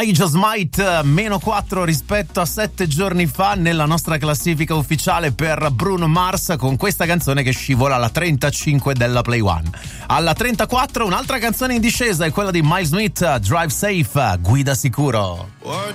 I Just Might, meno 4 rispetto a 7 giorni fa nella nostra classifica ufficiale per Bruno Mars, con questa canzone che scivola alla 35 della Play One. Alla 34 un'altra canzone in discesa è quella di Miles Smith, Drive Safe, guida sicuro.